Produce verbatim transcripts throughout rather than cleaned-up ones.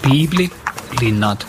Piibli linnad.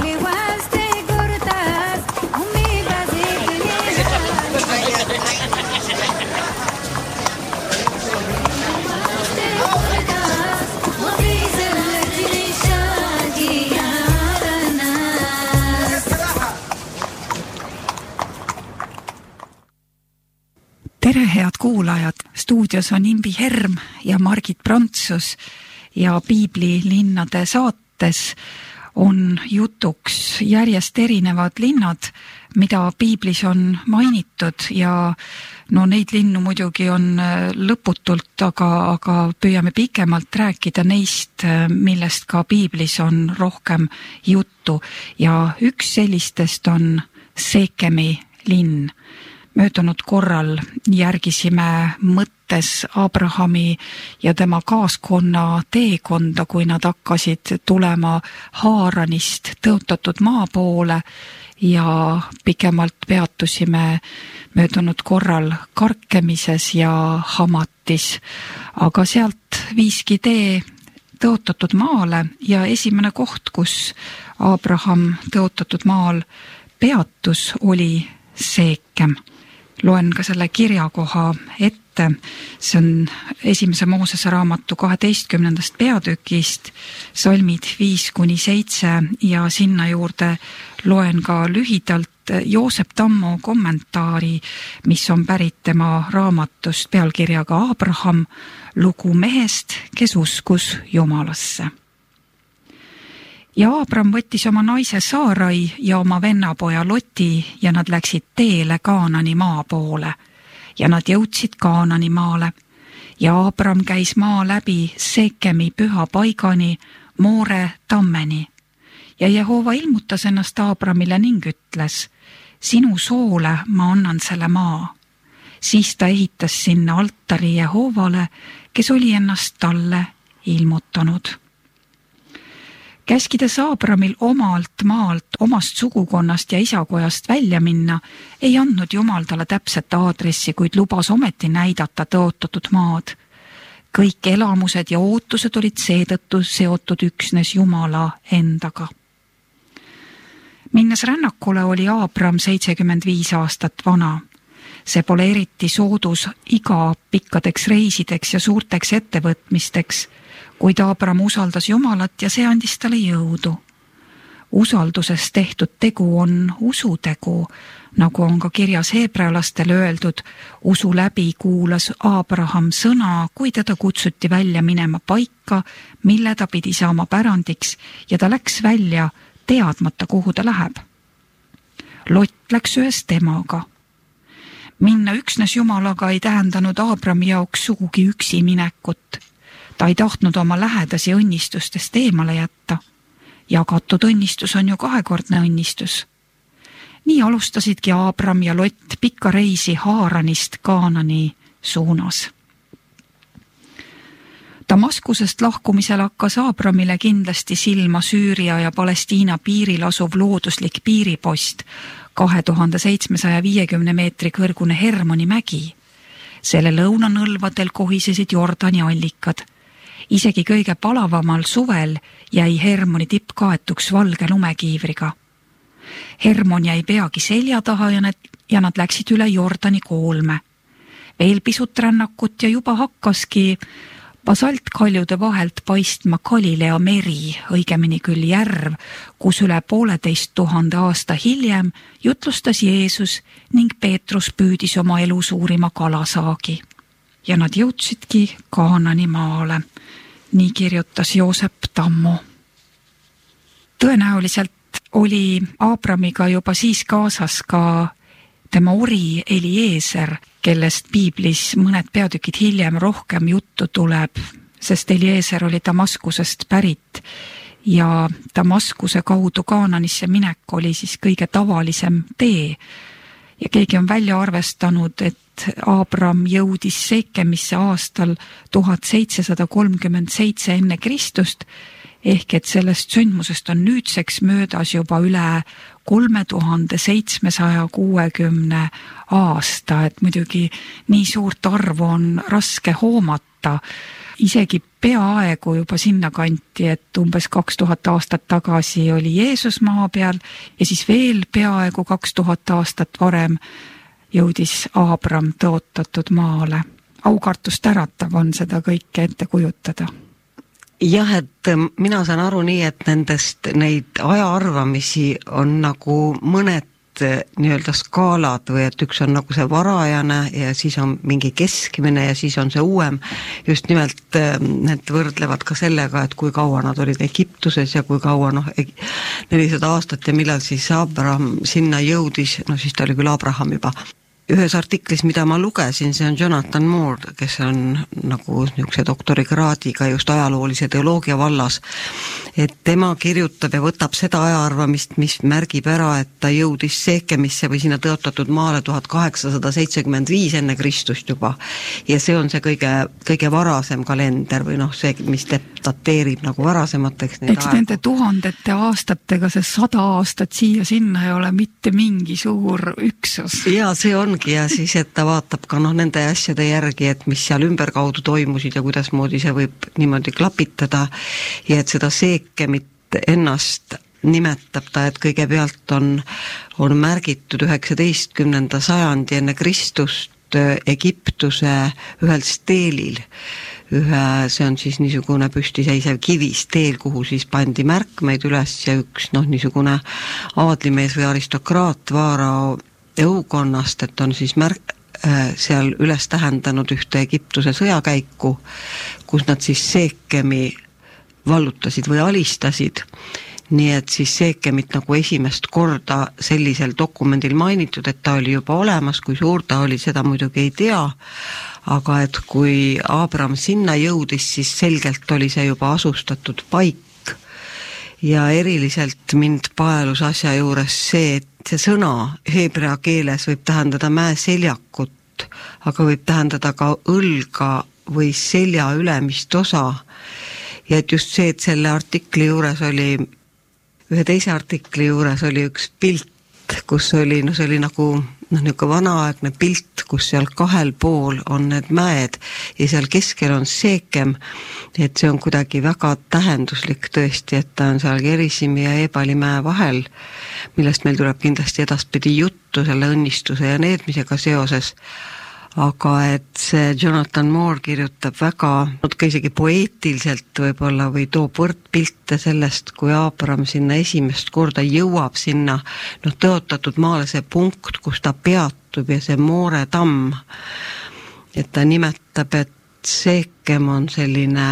Tere, head kuulajad! Stuudios on Imbi Herm ja Margit Prantsus ja Piibli linnade saates on jutuks järjest erinevad linnad, mida Piiblis on mainitud ja no neid linnu muidugi on lõputult, aga, aga püüame pikemalt rääkida neist, millest ka Piiblis on rohkem juttu ja üks sellistest on Seekemi linn. Möödunud korral järgisime mõttes Abrahami ja tema kaaskonna teekonda, kui nad hakkasid tulema Haaranist tõotatud maa poole ja pikemalt peatusime möödunud korral Karkemises ja Hamatis. Aga sealt viiski tee tõotatud maale ja esimene koht, kus Abraham tõotatud maal peatus, oli Seekem. Loen ka selle kirjakoha ette. See on esimese Moosese raamatu kaheteistkümnendast peatükist, salmid viis kuni seitse ja sinna juurde loen ka lühidalt Joosep Tammo kommentaari, mis on pärit tema raamatust pealkirjaga Abraham, lugu mehest, kes uskus Jumalasse. Ja Abram võttis oma naise Saarai ja oma vennapoja Loti ja nad läksid teele Kaanani maa poole ja nad jõudsid Kaanani maale ja Abram käis maa läbi Seekemi püha paigani Moore tammeni ja Jehova ilmutas ennast Abramile ning ütles: sinu soole ma annan selle maa. Siis ta ehitas sinna altari Jehovale, kes oli ennast talle ilmutanud. Käskides Abramil omalt maalt, omast sugukonnast ja isakojast välja minna, ei andnud Jumal talle täpset aadressi, kuid lubas ometi näidata tõotatud maad. Kõik elamused ja ootused olid seetõttu seotud üksnes Jumala endaga. Minnes rännakule oli Abram seitsekümmend viis aastat vana. See pole eriti soodus iga pikkadeks reisideks ja suurteks ettevõtmisteks, kuid Abram usaldas Jumalat ja see andis talle jõudu. Usalduses tehtud tegu on usutegu, nagu on ka kirjas heebrealastele öeldud, usu läbi kuulas Abraham sõna, kui teda kutsuti välja minema paika, mille ta pidi saama pärandiks ja ta läks välja teadmata, kuhu ta läheb. Lot läks ühes temaga. Minna üksnes Jumalaga ei tähendanud Abrami jaoks sugugi üksi minekut. Ta ei tahtnud oma lähedasi õnnistustest eemale jätta. Jagatud õnnistus on ju kahekordne õnnistus. Nii alustasidki Abram ja Lot pikka reisi Haaranist Kaanani suunas. Damaskusest lahkumisel hakkas Abramile kindlasti silma Süüria ja Palestiina piiril asuv looduslik piiripost, kahe tuhande seitsmesaja viiekümne meetri kõrgune Hermoni mägi. Selle lõunanõlvadel kohisesid Jordani allikad. Isegi kõige palavamal suvel jäi Hermoni tipp kaetuks valge lumekiivriga. Hermon jäi peagi selja taha ja nad, ja nad läksid üle Jordani koolme. Veel pisut rännakut ja juba hakkaski basaltkaljude vahelt paistma Galilea meri, õigemini küll järv, kus üle pooleteist tuhande aasta hiljem jutlustas Jeesus ning Peetrus püüdis oma elu suurima kalasaagi. Ja nad jõudsidki Kaanani maale. Nii kirjutas Joosep Tammo. Tõenäoliselt oli Abramiga juba siis kaasas ka tema ori Eliezer, kellest Piiblis mõned peatükid hiljem rohkem juttu tuleb, sest Eliezer oli Damaskusest pärit ja Damaskuse kaudu Kaananisse minek oli siis kõige tavalisem tee. Ja keegi on välja arvestanud, et Abram jõudis Seekemisse aastal tuhat seitsesada kolmkümmend seitse enne Kristust, ehk et sellest sündmusest on nüüdseks möödas juba üle kolme tuhande seitsmesaja kuuekümne aasta, et muidugi nii suurt arvu on raske hoomata isegi peaaegu juba sinna kanti, et umbes kaks tuhat aastat tagasi oli Jeesus maa peal ja siis veel peaaegu kaks tuhat aastat varem jõudis Aabram tõotatud maale. Aukartust äratav on seda kõike ette kujutada. Jah, et mina saan aru nii, et nendest neid ajaarvamisi on nagu mõned nii-öelda skaalad või et üks on nagu see varajane ja siis on mingi keskmine ja siis on see uuem. Just nimelt need võrdlevad ka sellega, et kui kaua nad olid Egiptuses ja kui kaua noh, nelisada aastat ja millal siis Abraham sinna jõudis, no siis ta oli küll Abraham juba. Ühes artiklis, mida ma lugesin, see on Jonathan Moore, kes on nagu niisuguse doktorikraadiga just ajaloolise teoloogia vallas, et tema kirjutab ja võtab seda ajaarvamist, mis märgib ära, et ta jõudis Seekemisse või sinna tõotatud maale tuhat kaheksasada seitsekümmend viis enne Kristust juba. Ja see on see kõige, kõige varasem kalender või noh, see, mis dateerib nagu varasemateks. Eks nende tuhandete aastatega see sada aastat siia sinna ei ole mitte mingi suur üksus. Ja see on ja siis, et ta vaatab ka noh, nende asjade järgi, et mis seal ümberkaudu toimusid ja kuidas moodi see võib niimoodi klapitada ja et seda Seekemit ennast nimetab ta, et kõigepealt on, on märgitud üheksateistkümnenda sajandi enne Kristust Egiptuse ühel steelil. Ühe, see on siis niisugune püstiseisev kivisteel, kuhu siis pandi märkmeid üles ja üks noh, niisugune aadlimees või aristokraat Vaarao õukonnast, et on siis märk, äh, seal üles tähendanud ühte Egiptuse sõjakäiku, kus nad siis Seekemi vallutasid või alistasid. Nii et siis Seekemit nagu esimest korda sellisel dokumendil mainitud, et ta oli juba olemas, kui suur ta oli, seda muidugi ei tea, aga et kui Abraham sinna jõudis, siis selgelt oli see juba asustatud paik ja eriliselt mind paelus asja juures see, et see sõna heebrea keeles võib tähendada mäeseljakut, aga võib tähendada ka õlga või selja ülemist osa. Ja et just see, et selle artikli juures oli, ühe teise artikli juures oli üks pilt, kus oli, no see oli nagu noh, niisugune vanaaegne pilt, kus seal kahel pool on need mäed ja seal keskel on Seekem, et see on kuidagi väga tähenduslik tõesti, et ta on seal Gerisimi ja Ebali mäe vahel, millest meil tuleb kindlasti edaspidi juttu selle õnnistuse ja needmisega seoses. Aga et see Jonathan Moore kirjutab väga, ka isegi poeetiliselt võib-olla või toob võrdpilte sellest, kui Abraham sinna esimest korda jõuab sinna noh, tõotatud maale see punkt, kus ta peatub ja see Moore tamm, et ta nimetab, et Seekem on selline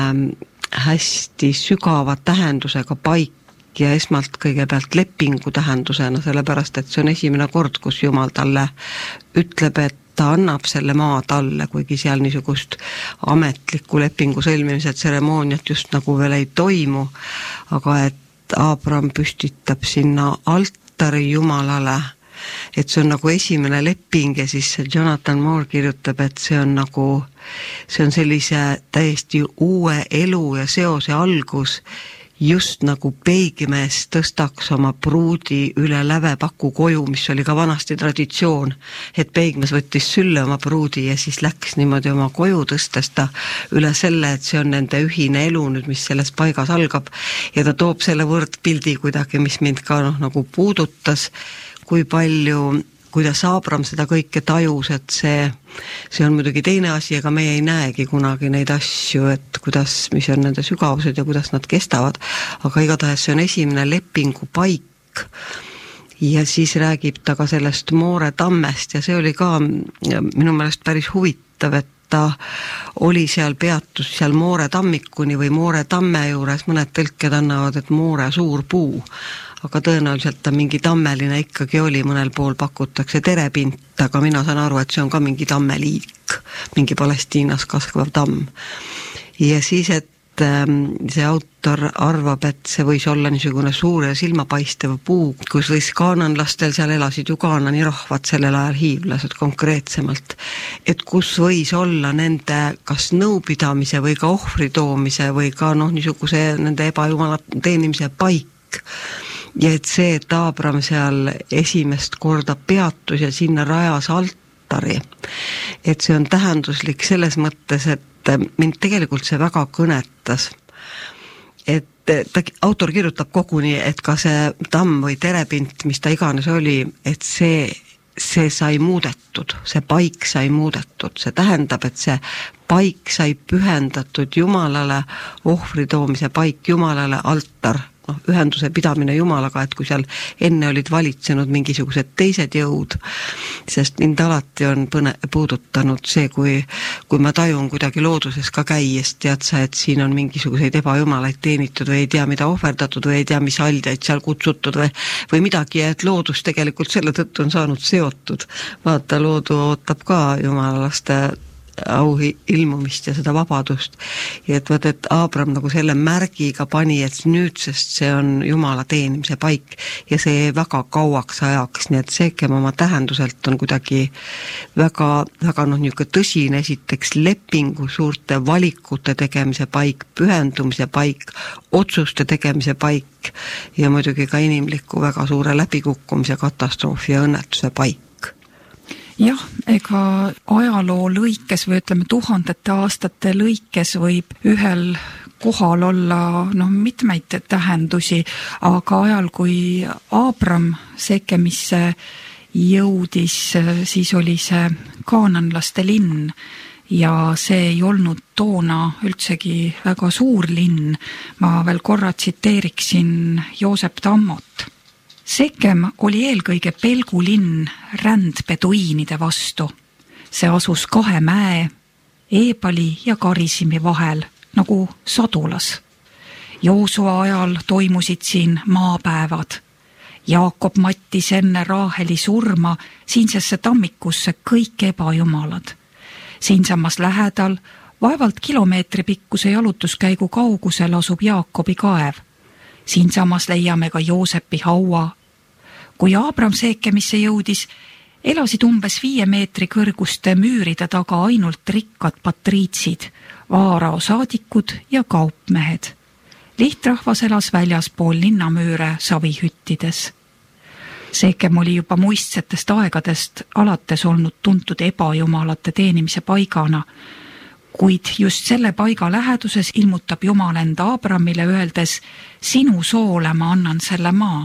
hästi sügava tähendusega paik ja esmalt kõigepealt lepingu tähendusena, sellepärast et see on esimene kord, kus Jumal talle ütleb, et ta annab selle maa talle, kuigi seal niisugust ametlikku lepingu sõlmimise tseremooniat just nagu veel ei toimu, aga et Abraham püstitab sinna altari Jumalale, et see on nagu esimene leping ja siis Jonathan Moore kirjutab, et see on nagu, see on sellise täiesti uue elu ja seose algus, just nagu peigimees tõstaks oma pruudi üle lävepaku koju, mis oli ka vanasti traditsioon, et peigmees võttis sülle oma pruudi ja siis läks niimoodi oma koju tõstes ta üle selle, et see on nende ühine elu nüüd, mis selles paigas algab ja ta toob selle võrdpildi kuidagi, mis mind ka noh, nagu puudutas, kui palju, kuidas Abraham seda kõike tajus, et see, see on muidugi teine asi, aga meie ei näegi kunagi neid asju, et kuidas, mis on nende sügavused ja kuidas nad kestavad, aga igatahes see on esimene lepingu paik ja siis räägib ta ka sellest Moore tammest ja see oli ka minu meelest päris huvitav, et ta oli seal peatus seal Moore tammikuni või Moore tamme juures, mõned tõlked annavad, et Moore suur puu, aga tõenäoliselt ta mingi tammeline ikkagi oli, mõnel pool pakutakse terepint, aga mina saan aru, et see on ka mingi tammeliik, mingi Palestiinas kasvav tamm. Ja siis, et see autor arvab, et see võis olla niisugune suur ja silmapaistev puu, kus võis kaananlastel, seal elasid ju kaanani rahvad, sellel ajal hiivlased konkreetsemalt, et kus võis olla nende kas nõupidamise või ka ohvri toomise või ka noh, niisuguse nende ebajumala teenimise paik. Ja et see, et Abraham seal esimest korda peatus ja sinna rajas altari, et see on tähenduslik selles mõttes, et mind tegelikult see väga kõnetas, et ta, autor kirjutab koguni, et ka see tamm või terepint, mis ta iganes oli, et see, see sai muudetud, see paik sai muudetud, see tähendab, et see paik sai pühendatud Jumalale, ohvri toomise paik Jumalale, altar, noh, ühenduse pidamine Jumalaga, et kui seal enne olid valitsenud mingisugused teised jõud, sest mind alati on põne, puudutanud see, kui, kui ma tajun kuidagi looduses ka käies, tead sa, et siin on mingisuguseid ebajumalaid teenitud või ei tea, mida ohverdatud või ei tea, mis haljaid seal kutsutud või, või midagi, et loodus tegelikult selle tõttu on saanud seotud. Vaata, loodu ootab ka jumalaste au ilmumist ja seda vabadust. Ja et võt, et Aabram nagu selle märgiga pani, et nüüdsest see on Jumala teenimise paik ja see väga kauaks ajaks, nii et Seekem oma tähenduselt on kuidagi väga, väga noh, niisugune tõsine esiteks lepingu suurte valikute tegemise paik, pühendumise paik, otsuste tegemise paik ja muidugi ka inimliku väga suure läbikukkumise, katastroofi ja õnnetuse paik. Jah, ega ajaloo lõikes või ütleme tuhandete aastate lõikes võib ühel kohal olla noh, mitmeid tähendusi, aga ajal, kui Aabram Seekemisse jõudis, siis oli see kaananlaste linn ja see ei olnud toona üldsegi väga suur linn. Ma veel korra tsiteeriksin Joosep Tammot. Seekem oli eelkõige pelgulinn rändpeduiinide vastu. See asus kahe mäe, Eebali ja Karisimi vahel, nagu sadulas. Joosua ajal toimusid siin maapäevad. Jaakob mattis enne Raaheli surma siinsesse tammikusse kõik ebajumalad. Siinsamas lähedal, vaevalt kilomeetri pikkuse jalutuskäigu kaugusel asub Jaakobi kaev. Siinsamas leiame ka Joosepi haua. Kui Aabram Seekemisse jõudis, elasid umbes viie meetri kõrguste müüride taga ainult rikkad patriitsid, vaarao saadikud ja kaupmehed. Lihtrahvas elas väljaspool linnamüüre savihüttides. Seekem oli juba muistsetest aegadest alates olnud tuntud ebajumalate teenimise paigana, kuid just selle paiga läheduses ilmutab Jumal enda Aabramile öeldes, sinu soole ma annan selle maa.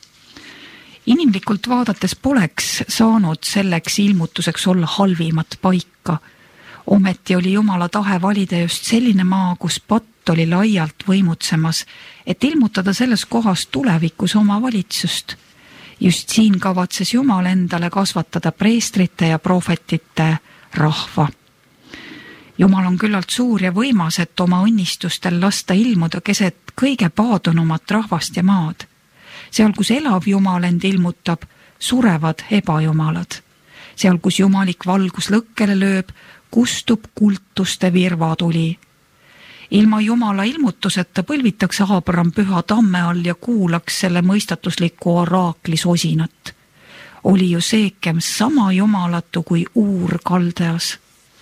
Inimlikult vaadates poleks saanud selleks ilmutuseks olla halvimat paika. Ometi oli Jumala tahe valida just selline maa, kus patt oli laialt võimutsemas, et ilmutada selles kohas tulevikus oma valitsust. Just siin kavatses Jumal endale kasvatada preestrite ja prohvetite rahva. Jumal on küllalt suur ja võimas, et oma õnnistustel lasta ilmuda keset kõige paadunumat rahvast ja maad. Seal, kus elav Jumal end ilmutab, surevad ebajumalad. Seal, kus jumalik valgus lõkkele lööb, kustub kultuste virvatuli. Ilma Jumala ilmutuseta põlvitakse Aabram püha tamme all ja kuulaks selle mõistatusliku oraakli sosinat. Oli ju Seekem sama jumalatu kui Uur Kaldeas.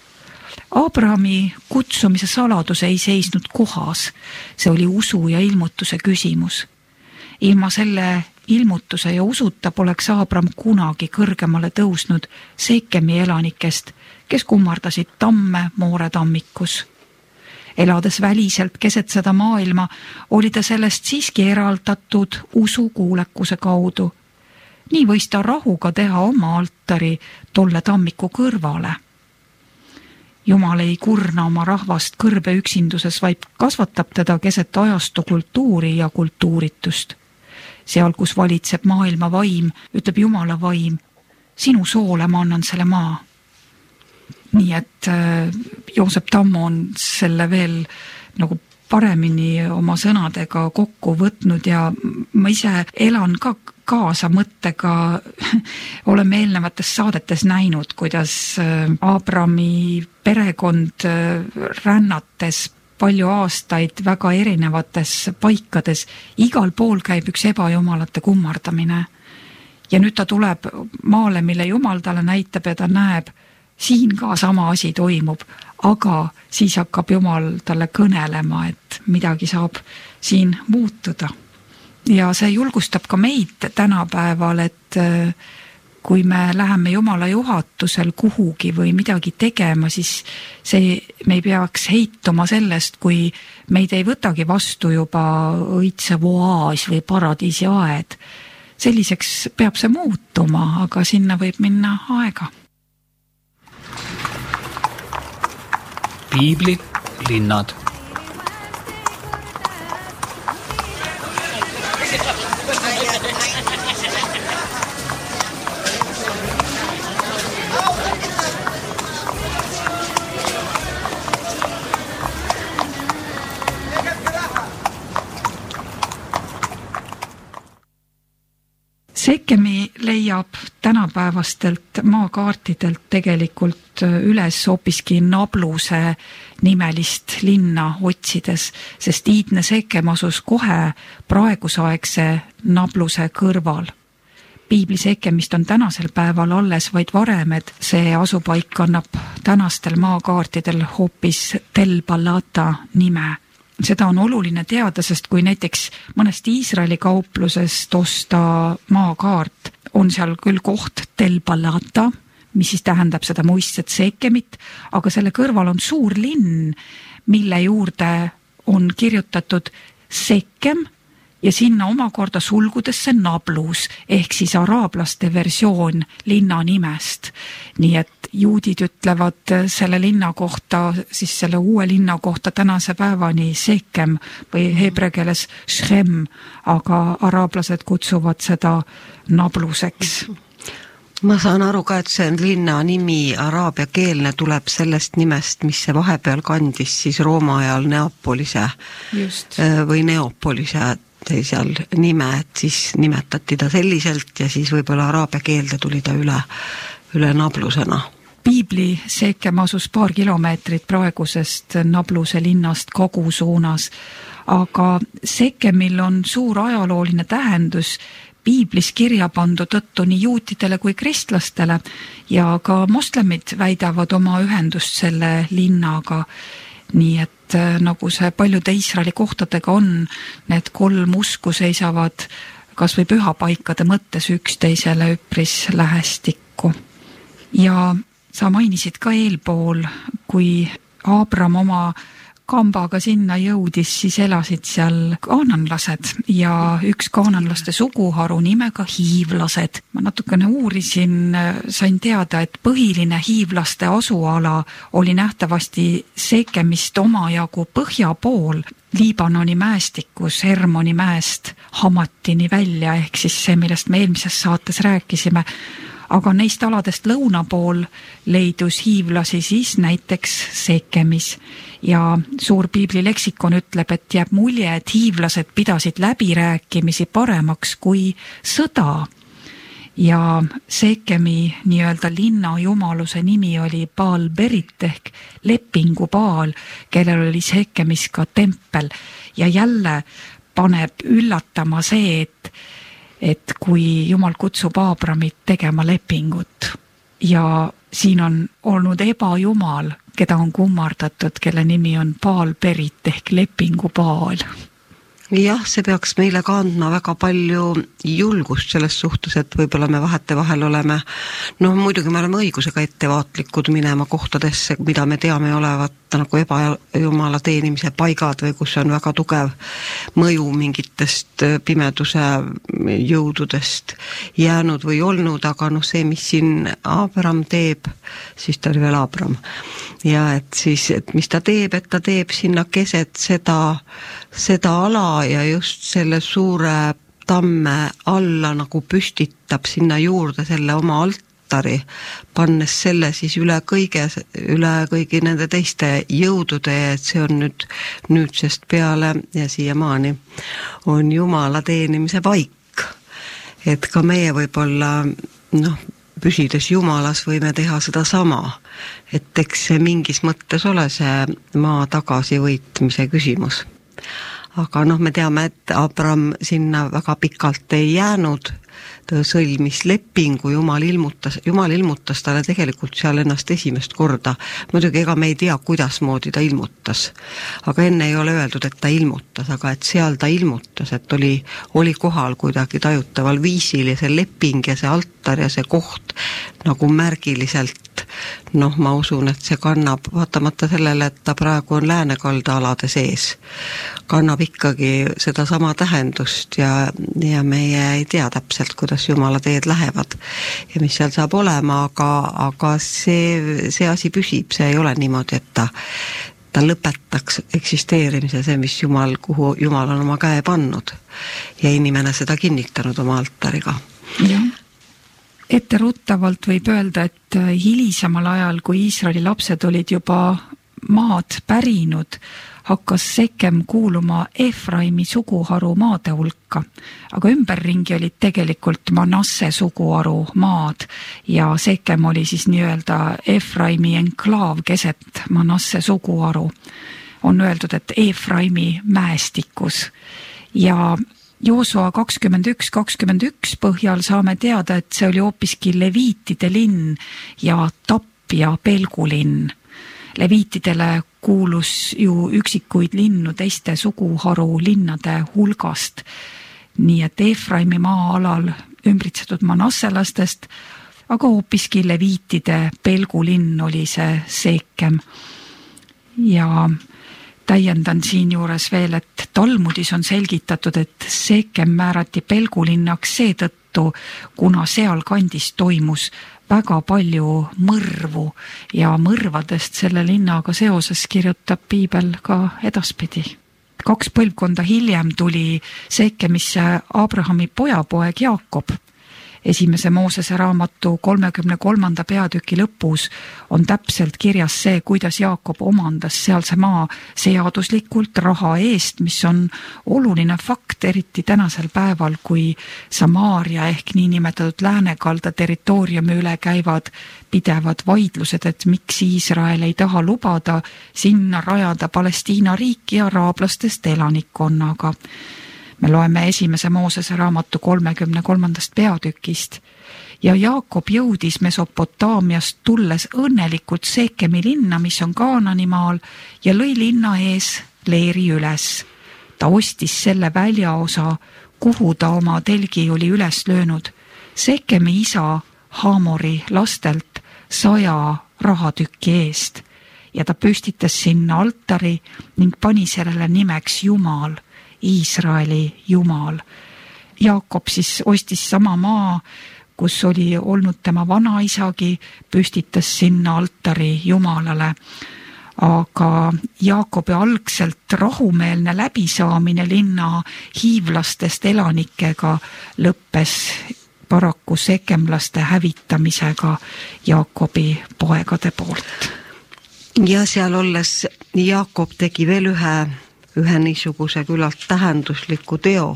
Aabrami kutsumise saladus ei seisnud kohas, see oli usu ja ilmutuse küsimus. Ilma selle ilmutuse ja usuta poleks Aabram kunagi kõrgemale tõusnud Seekemi elanikest, kes kummardasid tamme Moore tammikus. Elades väliselt keset seda maailma, oli ta sellest siiski eraldatud usukuulekuse kaudu. Nii võis ta rahuga teha oma altari tolle tammiku kõrvale. Jumal ei kurna oma rahvast kõrbe üksinduses, vaid kasvatab teda keset ajastu kultuuri ja kultuuritust. Seal, kus valitseb maailma vaim, ütleb Jumala vaim, sinu soole ma annan selle maa. Nii et äh, Joosep Tammo on selle veel nagu paremini oma sõnadega kokku võtnud ja ma ise elan ka kaasa mõttega, oleme eelnevates saadetes näinud, kuidas Aabrami perekond rännates palju aastaid väga erinevates paikades, igal pool käib üks ebajumalate kummardamine. Ja nüüd ta tuleb maale, mille Jumal talle näitab ja ta näeb, siin ka sama asi toimub, aga siis hakkab Jumal talle kõnelema, et midagi saab siin muutuda. Ja see julgustab ka meid tänapäeval, et kui me läheme Jumala juhatusel kuhugi või midagi tegema, siis see, me ei peaks heituma sellest, kui meid ei võtagi vastu juba õitsev oaas või paradiisi aed. Selliseks peab see muutuma, aga sinna võib minna aega. Piibli linnad. Sekemi leiab tänapäevastelt maakaartidelt tegelikult üles hoopiski Nabluse nimelist linna otsides, sest iidne Sekem asus kohe praegusaegse Nabluse kõrval. Piibli Sekemist on tänasel päeval alles vaid varemed, see asupaik annab tänastel maakaartidel hoopis Tel Balata nime. Seda on oluline teada, sest kui näiteks mõnest Iisraeli kauplusest osta maakaart, on seal küll koht Tel Balata, mis siis tähendab seda muistset Sekemit, aga selle kõrval on suur linn, mille juurde on kirjutatud Sekem ja sinna omakorda sulgudesse Nablus, ehk siis araablaste versioon linna nimest. Nii et juudid ütlevad selle linna kohta, siis selle uue linna kohta tänase päevani Sekem või heebrea keeles Shem, aga araablased kutsuvad seda Nabluseks. Ma saan aru ka, et see linna nimi araabia keelne tuleb sellest nimest, mis see vahepeal kandis siis Rooma ajal Neapolise Just. või Neapolise seal nime, et siis nimetati ta selliselt ja siis võib-olla araabia keelde tuli ta üle, üle Nablusena. Piibli Sekem asus paar kilomeetrit praegusest Nabluse linnast kagusuunas, aga Sekemil on suur ajalooline tähendus Piiblis kirja pandu tõttu nii juutidele kui kristlastele ja ka moslemid väidavad oma ühendust selle linnaga. Nii et nagu see paljude Iisraeli kohtadega on, need kolm usku seisavad kas või pühapaikade mõttes üksteisele üpris lähestikku. Ja sa mainisid ka eelpool, kui Aabram oma kambaga sinna jõudis, siis elasid seal kaananlased ja üks kaananlaste suguharu nimega hiivlased. Ma natukene uurisin, sain teada, et põhiline hiivlaste asuala oli nähtavasti Sekemist omajagu põhja pool, Liibanoni mäestikus Hermoni mäest Hamatini välja, ehk siis see, millest me eelmises saates rääkisime. Aga neist aladest lõuna pool leidus hiivlasi siis näiteks Sekemis ja suur Piibli leksikon ütleb, et jääb mulje, et hiivlased pidasid läbirääkimisi paremaks kui sõda. Ja Sekemi nii-öelda linna jumaluse nimi oli Baal Berit ehk lepingu Baal, kellel oli Sekemis ka tempel ja jälle paneb üllatama see, et et kui Jumal kutsub Aabramit tegema lepingut ja siin on olnud ebajumal, keda on kummardatud, kelle nimi on Baal Berit ehk lepingu Baal. Jah, see peaks meile ka andma väga palju julgust selles suhtes, et võib-olla me vahete vahel oleme, noh muidugi me oleme õigusega ettevaatlikud minema kohtadesse, mida me teame olevat nagu ebajumala teenimise paigad või kus on väga tugev mõju mingitest pimeduse jõududest jäänud või olnud, aga noh see, mis siin Aabram teeb, siis ta oli veel Aabram. Ja et siis, et mis ta teeb, et ta teeb sinna keset seda, seda ala ja just selle suure tamme alla nagu püstitab sinna juurde selle oma altari, pannes selle siis üle kõige, üle kõigi nende teiste jõudude, et see on nüüd nüüdsest peale ja siiamaani on Jumala teenimise paik. Et ka meie võib-olla, noh, püsides Jumalas võime teha seda sama, et eks see mingis mõttes ole see maa tagasivõitmise küsimus. Aga noh, me teame, et Aabram sinna väga pikalt ei jäänud, ta sõlmis lepingu, Jumal ilmutas, Jumal ilmutas talle tegelikult seal ennast esimest korda. Muidugi ega me ei tea, kuidas moodi ta ilmutas, aga enne ei ole öeldud, et ta ilmutas, aga et seal ta ilmutas, et oli, oli kohal kuidagi tajutaval viisil ja see leping ja see altar altar ja see koht nagu märgiliselt, noh, ma usun, et see kannab, vaatamata sellele, et ta praegu on läänekalda alade sees, kannab ikkagi seda sama tähendust ja, ja meie ei tea täpselt, kuidas Jumala teed lähevad ja mis seal saab olema, aga, aga see, see asi püsib, see ei ole niimoodi, et ta ta lõpetaks eksisteerimise, see, mis Jumal, kuhu Jumal on oma käe pannud ja inimene seda kinnitanud oma altariga. Ja. Etteruttavalt võib öelda, et hilisemal ajal, kui Iisraeli lapsed olid juba maad pärinud, hakkas Sekem kuuluma Efraimi suguharu maade hulka, aga ümberringi olid tegelikult Manasse suguharu maad ja Sekem oli siis nii-öelda Efraimi enklaav keset Manasse suguharu. On öeldud, et Efraimi mäestikus ja Joosua kakskümmend üks kakskümmend üks põhjal saame teada, et see oli hoopiski leviitide linn ja Tapp ja Pelgulinn. Leviitidele kuulus ju üksikuid linnu teiste suguharu linnade hulgast. Nii et Efraimi maa-alal ümbritsetud manasselastest, aga hoopiski leviitide Pelgulinn oli see Seekem. Ja täiendan siin juures veel, et Talmudis on selgitatud, et Seekem määrati Pelgulinnaks seetõttu, kuna seal kandis toimus väga palju mõrvu ja mõrvadest selle linnaga seoses kirjutab Piibel ka edaspidi. Kaks põlvkonda hiljem tuli Seekemisse Abrahami pojapoeg Jaakob. Esimese Moosese raamatu kolmekümne kolmanda peatüki lõpus on täpselt kirjas see, kuidas Jaakob omandas sealse maa seaduslikult raha eest, mis on oluline fakt, eriti tänasel päeval, kui Samaaria ehk niinimetatud läänekalda territooriumi üle käivad pidevad vaidlused, et miks Iisrael ei taha lubada sinna rajada Palestiina riiki araablastest elanikkonnaga. Me loeme esimese Moosese raamatu kolmekümne kolmandast peatükist ja Jaakob jõudis Mesopotaamiast tulles õnnelikult Seekemi linna, mis on Kaananimaal ja lõi linna ees leeri üles. Ta ostis selle väljaosa, kuhu ta oma telgi oli üles löönud. Seekemi isa Haamori lastelt saja rahatükki eest ja ta püstitas sinna altari ning pani sellele nimeks Jumal, Iisraeli Jumal. Jaakob siis ostis sama maa, kus oli olnud tema vanaisagi, püstitas sinna altari Jumalale. Aga Jaakobi algselt rahumeelne läbisaamine linna hiivlastest elanikega lõppes paraku sekemlaste hävitamisega Jaakobi poegade poolt. Ja seal olles Jaakob tegi veel ühe ühe niisuguse küllalt tähendusliku teo,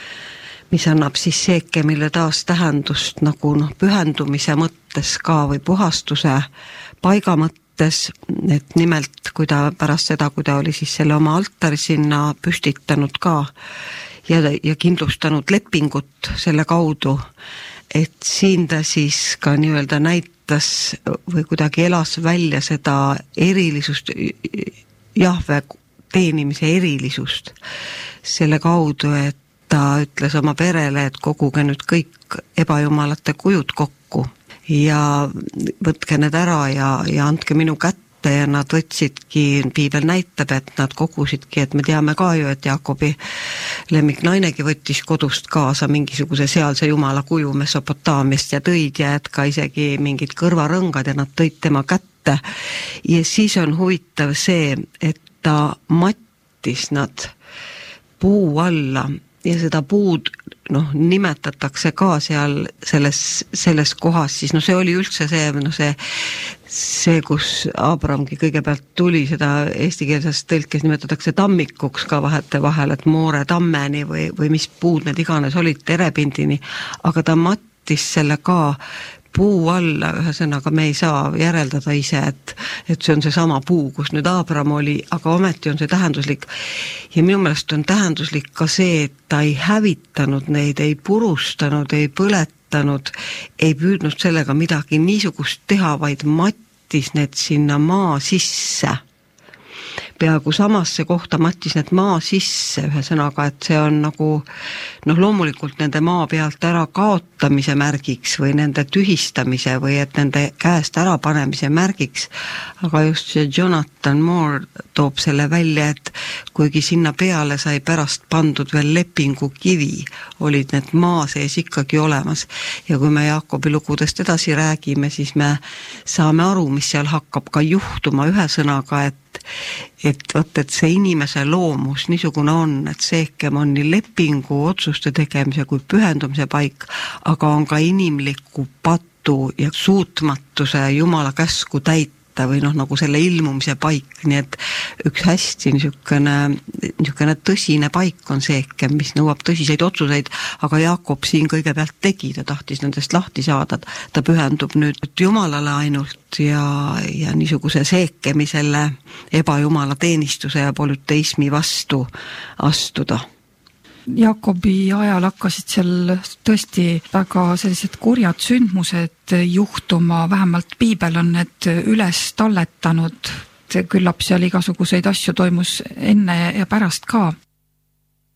mis annab siis Seekemile taas tähendust nagu noh, pühendumise mõttes ka või puhastuse paiga mõttes, et nimelt kui ta pärast seda, kui ta oli siis selle oma altari sinna püstitanud ka ja, ja kindlustanud lepingut selle kaudu, et siin ta siis ka nii-öelda näitas või kuidagi elas välja seda erilisust, Jahve teenimise erilisust selle kaudu, et ta ütles oma perele, et koguge nüüd kõik ebajumalate kujud kokku ja võtke need ära ja, ja andke minu kätte ja nad võtsidki, Piibel näitab, et nad kogusidki, et me teame ka ju, et Jaakobi lemmiknainegi võttis kodust kaasa mingisuguse sealse jumala kuju Mesopotaamiast ja tõid ja et ka isegi mingid kõrvarõngad ja nad tõid tema kätte ja siis on huvitav see, et ta mattis nad puu alla ja seda puud noh, nimetatakse ka seal selles, selles kohas, siis no see oli üldse see, no see, see, kus Abramgi kõigepealt tuli, seda eestikeelses tõlkes nimetatakse tammikuks ka vahete vahel, et moore tammeni või, või mis puud need iganes olid terepindini, aga ta mattis selle ka puu alla, ühesõnaga me ei saa järeldada ise, et, et see on see sama puu, kus nüüd Abram oli, aga ometi on see tähenduslik. Ja minu meelest on tähenduslik ka see, et ta ei hävitanud neid, ei purustanud, ei põletanud, ei püüdnud sellega midagi niisugust teha, vaid mattis need sinna maa sisse. peaaegu samasse kohta mattis need maa sisse, ühe sõnaga, et see on nagu noh, loomulikult nende maa pealt ära kaotamise märgiks või nende tühistamise või et nende käest ära panemise märgiks, aga just see Jonathan Moore toob selle välja, et kuigi sinna peale sai pärast pandud veel lepingu kivi, olid need maa sees ikkagi olemas ja kui me Jaakobi lugudest edasi räägime, siis me saame aru, mis seal hakkab ka juhtuma, ühe sõnaga, et et võt, et see inimese loomus niisugune on, et Seekem on nii lepingu otsuste tegemise kui pühendumise paik, aga on ka inimliku patu ja suutmatuse Jumala käsku täita või noh, nagu selle ilmumise paik, nii et üks hästi niisugune, niisugune tõsine paik on Seekem, mis nõuab tõsiseid otsuseid, aga Jaakob siin kõigepealt tegi, ta tahtis nendest lahti saada, ta pühendub nüüd Jumalale ainult ja, ja niisuguse Seekemi selle ebajumala teenistuse ja polüteismi vastu astuda. Jaakobi ajal hakkasid seal tõesti väga sellised kurjad sündmused juhtuma, vähemalt piibel on need üles talletanud, küllap seal igasuguseid asju toimus enne ja pärast ka.